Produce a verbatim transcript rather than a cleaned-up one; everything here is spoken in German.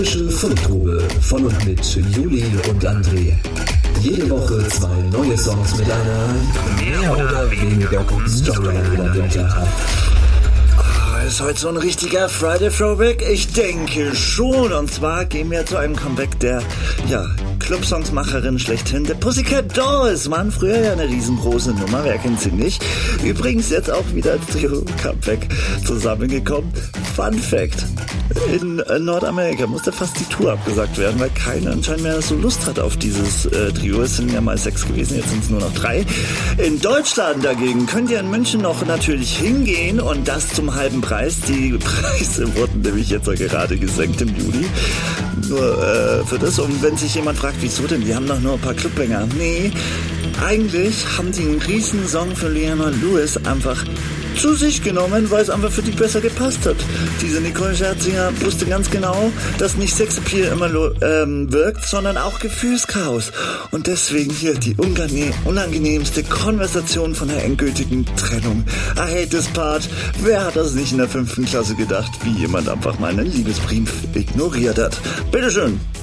Fundgrube von und mit Juli und André. Jede Woche zwei neue Songs mit einer mehr oder weniger guten Storyline dahinter. Ist heute so ein richtiger Friday Throwback? Ich denke schon. Und zwar gehen wir zu einem Comeback der, ja, Clubsongsmacherin schlechthin, der Pussycat Dolls. Waren früher ja eine riesengroße Nummer, wer kennt sie nicht? Übrigens jetzt auch wieder als Trio-Comeback zusammengekommen. Fun Fact: In Nordamerika musste fast die Tour abgesagt werden, weil keiner anscheinend mehr so Lust hat auf dieses äh, Trio. Es sind ja mal sechs gewesen, jetzt sind es nur noch drei. In Deutschland dagegen könnt ihr in München noch natürlich hingehen und das zum halben Preis. Die Preise wurden nämlich jetzt auch gerade gesenkt im Juli. Nur äh, für das. Und wenn sich jemand fragt, wieso denn? Die haben doch nur ein paar Clubbanger. Nee, eigentlich haben die einen riesen Song für Leona Lewis einfach zu sich genommen, weil es einfach für die besser gepasst hat. Diese Nicole Scherzinger wusste ganz genau, dass nicht Sexappeal immer ähm, wirkt, sondern auch Gefühlschaos. Und deswegen hier die ungane- unangenehmste Konversation von der endgültigen Trennung. I hate this part. Wer hat das nicht in der fünften Klasse gedacht, wie jemand einfach mal einen Liebesbrief ignoriert hat? Bitteschön.